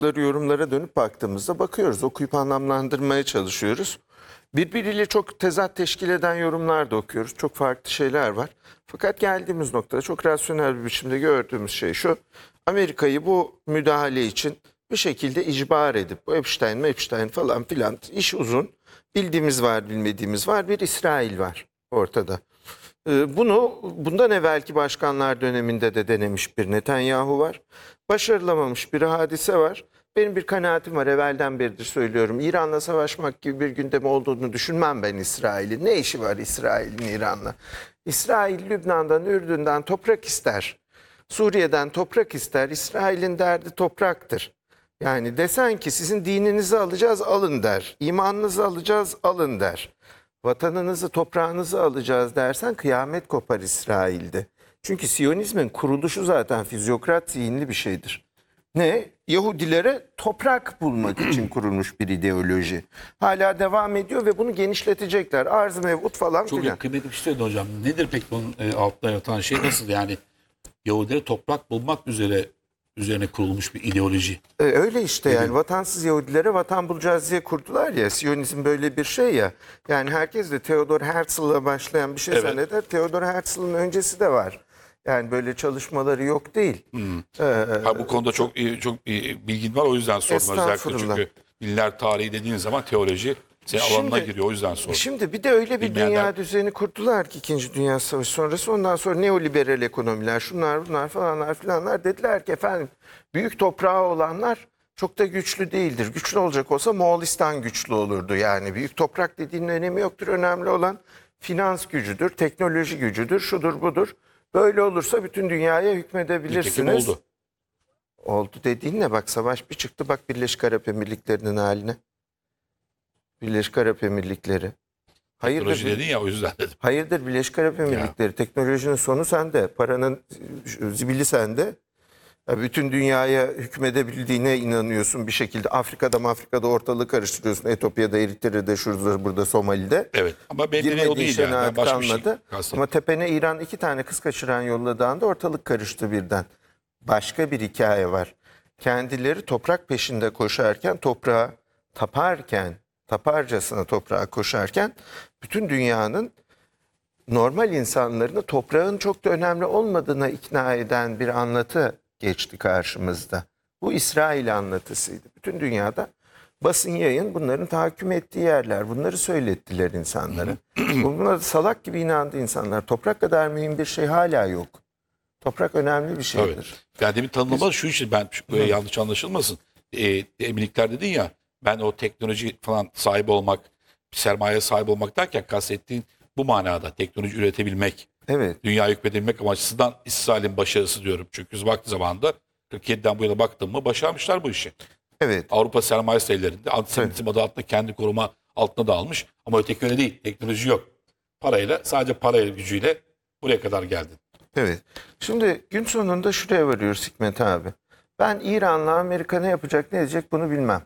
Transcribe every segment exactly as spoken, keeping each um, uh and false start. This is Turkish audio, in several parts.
yaptıkları yorumlara dönüp baktığımızda bakıyoruz, okuyup anlamlandırmaya çalışıyoruz. Birbiriyle çok tezat teşkil eden yorumlar da okuyoruz. Çok farklı şeyler var. Fakat geldiğimiz noktada çok rasyonel bir biçimde gördüğümüz şey şu: Amerika'yı bu müdahale için bir şekilde icbar edip, bu Epstein, Epstein falan filan, iş uzun. Bildiğimiz var, bilmediğimiz var. Bir İsrail var ortada. Ee, Bunu bundan evvelki başkanlar döneminde de denemiş bir Netanyahu var. Başarılamamış bir hadise var. Benim bir kanaatim var, evvelden beridir söylüyorum. İran'la savaşmak gibi bir gündem olduğunu düşünmem ben İsrail'in. Ne işi var İsrail'in İran'la? İsrail Lübnan'dan, Ürdün'den toprak ister. Suriye'den toprak ister. İsrail'in derdi topraktır. Yani desen ki sizin dininizi alacağız, alın der. İmanınızı alacağız, alın der. Vatanınızı, toprağınızı alacağız dersen kıyamet kopar İsrail'de. Çünkü Siyonizmin kuruluşu zaten fizyokrat zihinli bir şeydir. Ne? Yahudilere toprak bulmak için kurulmuş bir ideoloji. Hala devam ediyor ve bunu genişletecekler. Arz-ı mevut falan Çok filan. kıymetli bir şey hocam. Nedir peki bunun e, altında yatan şey, nasıl yani Yahudileri toprak bulmak üzere üzerine kurulmuş bir ideoloji? E, öyle işte yani vatansız Yahudilere vatan bulacağız diye kurdular ya. Siyonizm böyle bir şey ya. Yani herkes de Theodor Herzl'la başlayan bir şey Evet. zanneder. Theodor Herzl'ın öncesi de var. Yani böyle çalışmaları yok değil. Hmm. Ee, Ha, bu konuda çok iyi, çok iyi bilgin var, o yüzden sordum özellikle, Estağfurullah. çünkü dinler tarihi dediğin zaman teoloji senin Şimdi- alanına giriyor, o yüzden sordum. Şimdi bir de öyle bir Bilmeyenler- dünya düzeni kurdular ki İkinci Dünya Savaşı sonrası. Ondan sonra neoliberal ekonomiler, şunlar bunlar falanlar filanlar, dediler ki efendim büyük toprağı olanlar çok da güçlü değildir. Güçlü olacak olsa Moğolistan güçlü olurdu. Yani büyük toprak dediğinin önemi yoktur. Önemli olan finans gücüdür, teknoloji gücüdür, şudur budur. Böyle olursa bütün dünyaya hükmedebilirsiniz. Nitekim oldu. Oldu dediğin ne? Bak savaş bir çıktı, bak Birleşik Arap Emirlikleri'nin haline. Birleşik Arap Emirlikleri. Hayırdır, Teknoloji dedin ya, o yüzden dedim. hayırdır Birleşik Arap Emirlikleri. Teknolojinin sonu sende. Paranın zibili sende. Ya bütün dünyaya hükmedebildiğine inanıyorsun bir şekilde. Afrika'da Afrika'da ortalığı karıştırıyorsun. Etiyopya'da, Eritre'de, şurada, burada, Somali'de. Evet, ama benim o Girmediği değil yani. şenaat Ben başka bir şey kalmadı. kastettim. Ama tepene İran iki tane kız kaçıran yolladığında ortalık karıştı birden. Başka bir hikaye var. Kendileri toprak peşinde koşarken, toprağa taparken, taparcasına toprağa koşarken bütün dünyanın normal insanlarını toprağın çok da önemli olmadığına ikna eden bir anlatı geçti karşımızda. Bu İsrail anlatısıydı. Bütün dünyada basın, yayın bunların tahakküm ettiği yerler. Bunları söylettiler insanlara. Buna da salak gibi inandı insanlar. Toprak kadar mühim bir şey hala yok. Toprak önemli bir şeydir. Evet. Yani demin tanımlama şu için, ben şu- böyle yanlış anlaşılmasın. E, emirlikler dedin ya, ben o teknoloji falan sahibi olmak, sermaye sahibi olmak derken kastettiğin bu manada teknoloji üretebilmek, Evet. dünya hükmedebilmek amaçsızdan İsrail'in başarısı diyorum. Çünkü vakti zamanında kırk yediden bu yana baktım mı başarmışlar bu işi. Evet. Avrupa sermaye sitelerinde antisemitizm adı altında kendi koruma altına da almış. Ama öteki öyle değil. Teknoloji yok. Parayla, sadece parayla, gücüyle buraya kadar geldin. Evet. Şimdi gün sonunda şuraya varıyoruz Hikmet abi. Ben İran'la Amerika ne yapacak ne edecek bunu bilmem.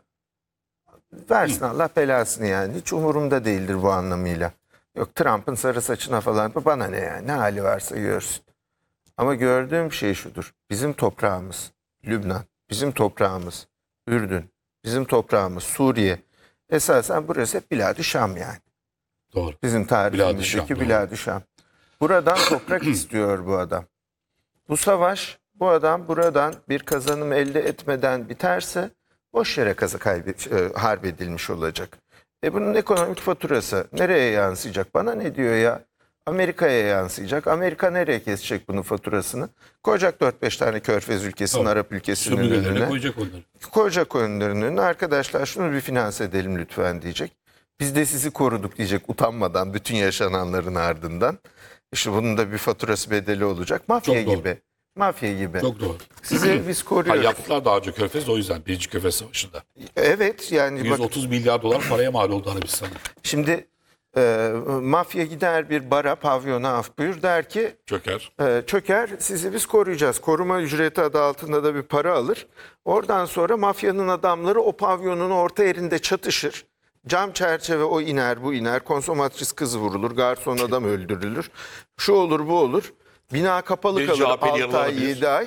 Versin Allah belasını yani. Hiç umurumda değildir bu anlamıyla. Yok Trump'ın sarı saçına falan bana ne yani, ne hali varsa görsün. Ama gördüğüm şey şudur. Bizim toprağımız Lübnan, bizim toprağımız Ürdün, bizim toprağımız Suriye. Esasen burası hep Bilad-ı Şam yani. Doğru. Bizim tarihimizdeki Şam, doğru. Bilad-ı Şam. Buradan toprak istiyor bu adam. Bu savaş bu adam buradan bir kazanım elde etmeden biterse boş yere kazı kaybet, e, harp edilmiş olacak. E bunun ekonomik faturası nereye yansıyacak? Bana ne diyor ya? Amerika'ya yansıyacak. Amerika nereye kesecek bunun faturasını? Koyacak dört beş tane Körfez ülkesinin, Tabii. Arap ülkesinin Sömürgelerine önüne. koyacak onları. Koyacak önlerinin önüne. Arkadaşlar şunu bir finanse edelim lütfen diyecek. Biz de sizi koruduk diyecek utanmadan bütün yaşananların ardından. İşte bunun da bir faturası, bedeli olacak. Mafya Çok doğru. gibi. Mafya gibi. Çok doğru. Sizi biz Ha, koruyoruz. yaptılar daha önce Körfez'de, o yüzden Birinci Körfez Savaşı'nda. Evet yani bak yüz otuz milyar dolar paraya mal oldu Arabistan'a. şimdi e, mafya gider bir bara, pavyona af buyur, der ki Çöker. e, çöker, sizi biz koruyacağız. Koruma ücreti adı altında da bir para alır. Oradan sonra mafyanın adamları o pavyonun orta yerinde çatışır. Cam çerçeve o iner bu iner. Konsomatris kız vurulur. Garson adam öldürülür. Şu olur bu olur. Bina kapalı Bir kalır C H P'li altı ay yaralanabilir. yedi ay.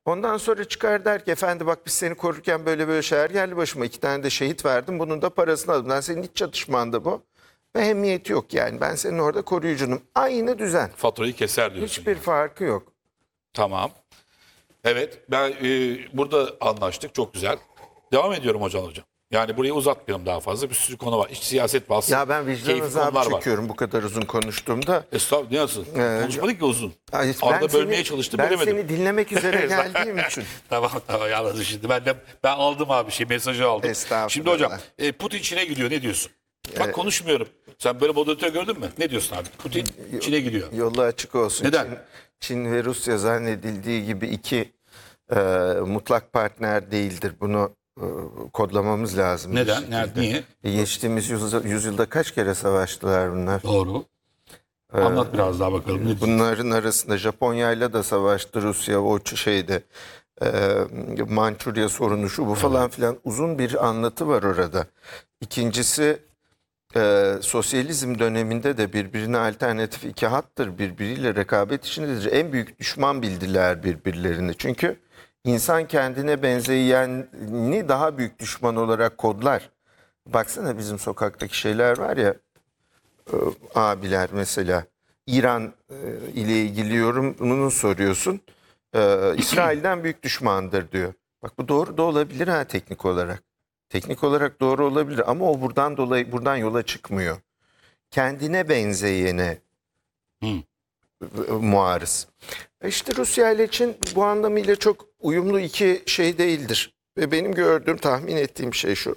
Ondan sonra çıkar der ki efendi bak biz seni korurken böyle böyle şeyler geldi başıma. İki tane de şehit verdim. Bunun da parasını aldım. Ben senin hiç çatışman da bu. Ve ehemmiyeti yok yani. Ben senin orada koruyucunum. Aynı düzen. Faturayı keser diyorsun. Hiçbir farkı yok. Tamam. Evet, ben e, burada anlaştık. Çok güzel. Devam ediyorum hocam hocam. Yani burayı uzatmayalım daha fazla. Bir sürü konu var. İç siyaset bahsi. Ya ben vicdan keyifli azabı konular var. çekiyorum bu kadar uzun konuştuğumda. Estağfurullah, nasıl? Konuşmadık ki uzun. Ay, Arada ben bölmeye seni- çalıştım, Ben bilemedim. seni dinlemek üzere geldiğim için. Tamam tamam, anladım şimdi. Ben de ben aldım abi şey mesajı aldım. Estağfurullah. Şimdi hocam e, Putin Çin'e gidiyor, ne diyorsun? Bak konuşmuyorum. Sen böyle moderatör gördün mü? Ne diyorsun abi? Putin Çin'e gidiyor. Yolu açık olsun. Neden? Çin, Çin ve Rusya zannedildiği gibi iki e, mutlak partner değildir. Bunu e, kodlamamız lazım. bir Neden? şekilde. Nerede? Niye? E, geçtiğimiz yüzyılda, yüzyılda kaç kere savaştılar bunlar? Doğru. Anlat biraz daha bakalım. Ne diyorsun? Bunların arasında Japonya'yla da savaştı Rusya, o ç- şeyde e, Mançurya sorunu şu bu falan filan, uzun bir anlatı var orada. İkincisi e, sosyalizm döneminde de birbirine alternatif iki hattır, birbiriyle rekabet içindedir. En büyük düşman bildiler birbirlerini. Çünkü insan kendine benzeyeni daha büyük düşman olarak kodlar. Baksana bizim sokaktaki şeyler var ya, e, abiler mesela. İran e, ile ilgili yorumunu soruyorsun. E, İsrail'den büyük düşmandır diyor. Bak bu doğru da olabilir ha teknik olarak. Teknik olarak doğru olabilir ama o buradan dolayı buradan yola çıkmıyor. Kendine benzeyene Hı. e, muarız. E İşte Rusya ile Çin bu anlamıyla çok uyumlu iki şey değildir. Ve benim gördüğüm, tahmin ettiğim şey şu.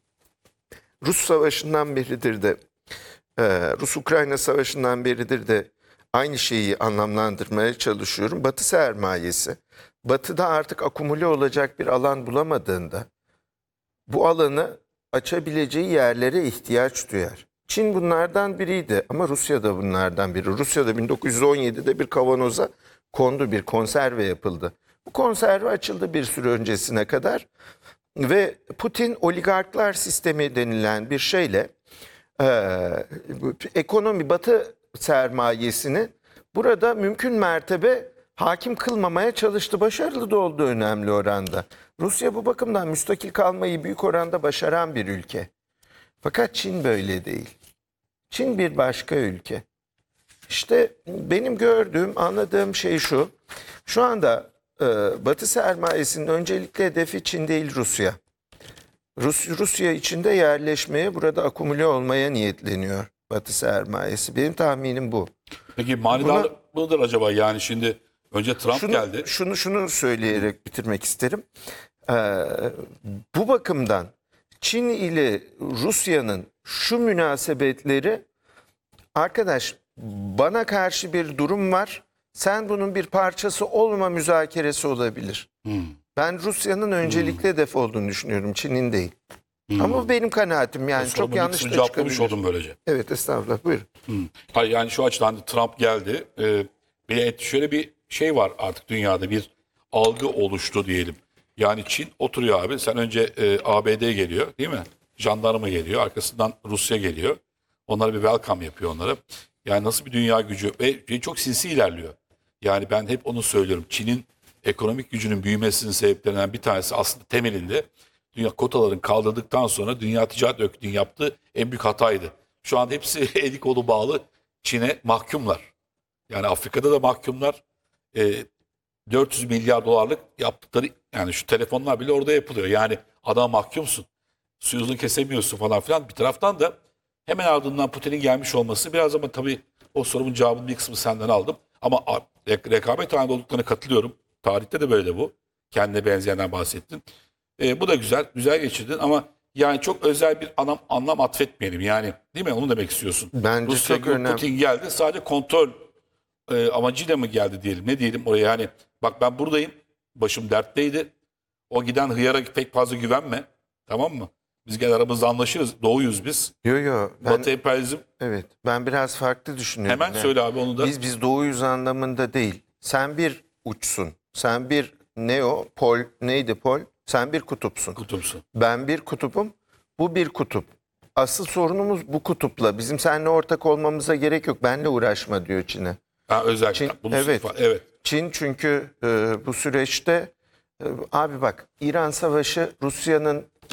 Rus Savaşı'ndan beridir de Ee, Rus-Ukrayna Savaşı'ndan beridir de aynı şeyi anlamlandırmaya çalışıyorum. Batı sermayesi, Batı'da artık akumule olacak bir alan bulamadığında bu alanı açabileceği yerlere ihtiyaç duyar. Çin bunlardan biriydi ama Rusya da bunlardan biri. Rusya'da bin dokuz yüz on yedide bir kavanoza kondu, bir konserve yapıldı. Bu konserve açıldı bir süre öncesine kadar ve Putin oligarklar sistemi denilen bir şeyle Ee, bu ekonomi, Batı sermayesini burada mümkün mertebe hakim kılmamaya çalıştı. Başarılı da oldu önemli oranda. Rusya bu bakımdan müstakil kalmayı büyük oranda başaran bir ülke. Fakat Çin böyle değil. Çin bir başka ülke. İşte benim gördüğüm, anladığım şey şu. Şu anda e, Batı sermayesinin öncelikli hedefi Çin değil, Rusya. Rus, Rusya içinde yerleşmeye, burada akumüle olmaya niyetleniyor Batı sermayesi. Benim tahminim bu. Peki manidar mıdır acaba? Yani şimdi önce Trump Şunu, geldi. şunu şunu söyleyerek bitirmek isterim. Ee, bu bakımdan Çin ile Rusya'nın şu münasebetleri, arkadaş bana karşı bir durum var, sen bunun bir parçası olma müzakeresi olabilir. Hmm. Ben Rusya'nın öncelikli hedef olduğunu düşünüyorum, Çin'in değil. Ama bu benim kanaatim, yani çok Sorumun yanlış ikisini da cevaplamış çıkabilir. oldum böylece. Evet, estağfurullah, buyurun. Hmm. Hayır, yani şu açıdan da Trump geldi. Ee, bir şöyle bir şey var artık dünyada, bir algı oluştu diyelim. Yani Çin oturuyor abi. Sen önce e, A B D geliyor değil mi? Jandarma geliyor. Arkasından Rusya geliyor. Onlara bir welcome yapıyor onlara. Yani nasıl bir dünya gücü ve çok sinsi ilerliyor. Yani ben hep onu söylüyorum. Çin'in ekonomik gücünün büyümesinin sebeplerinden bir tanesi aslında temelinde dünya kotaların kaldırdıktan sonra Dünya Ticaret Örgütü'nün yaptığı en büyük hataydı. Şu an hepsi eli kolu bağlı Çin'e mahkumlar. Yani Afrika'da da mahkumlar. E, dört yüz milyar dolarlık yaptıkları, yani şu telefonlar bile orada yapılıyor. Yani adam mahkumsun. Suyunu kesemiyorsun falan filan. Bir taraftan da hemen ardından Putin'in gelmiş olması biraz, ama tabii o sorumun cevabının bir kısmı senden aldım. Ama re- rekabet halinde olduklarına katılıyorum. Tarihte de böyle bu. Kendine benzeyenden bahsettin. E, bu da güzel. Güzel geçirdin ama yani çok özel bir anlam, anlam atfetmeyelim. Yani değil mi? Onu demek istiyorsun. Bence Rusya çok gibi önemli. Putin geldi. Sadece kontrol e, amacıyla mı geldi diyelim. Ne diyelim oraya, yani bak ben buradayım. Başım dertteydi. O giden hıyara pek fazla güvenme. Tamam mı? Biz gel aramızda anlaşırız. Doğuyuz biz. Yo yo, ben, Batı emperyalizm. evet, ben biraz farklı düşünüyorum. Hemen Yani söyle abi onu da. Biz biz doğuyuz anlamında değil. Sen bir uçsun. Sen bir neo pol, neydi pol? Sen bir kutupsun. Kutupsun. Ben bir kutupum. Bu bir kutup. Asıl sorunumuz bu kutupla. Bizim seninle ortak olmamıza gerek yok. Benle uğraşma diyor Çin'e. Ha, özellikle. Çin- Bunu evet. evet. evet. Çin çünkü e, bu süreçte Abi bak, İran Savaşı Rusya'nın